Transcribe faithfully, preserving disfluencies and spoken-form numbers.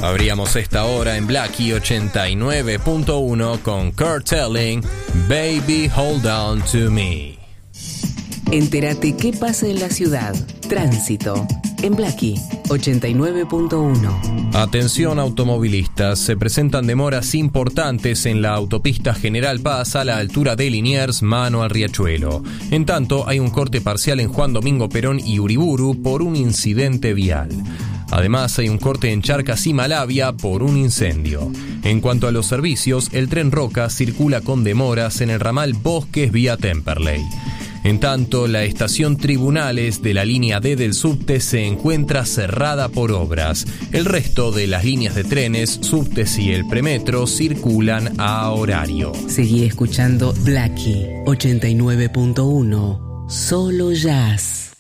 Abríamos esta hora en Blackie ochenta y nueve punto uno con Kurt Elling, Baby Hold On To Me. Entérate qué pasa en la ciudad. Tránsito en Blackie ochenta y nueve punto uno. Atención automovilistas, se presentan demoras importantes en la autopista General Paz a la altura de Liniers, mano al Riachuelo. En tanto, hay un corte parcial en Juan Domingo Perón y Uriburu por un incidente vial. Además, hay un corte en Charcas y Malavia por un incendio. En cuanto a los servicios, el tren Roca circula con demoras en el ramal Bosques vía Temperley. En tanto, la estación Tribunales de la línea D del subte se encuentra cerrada por obras. El resto de las líneas de trenes, subtes y el premetro circulan a horario. Seguí escuchando Blackie ochenta y nueve punto uno. Solo jazz.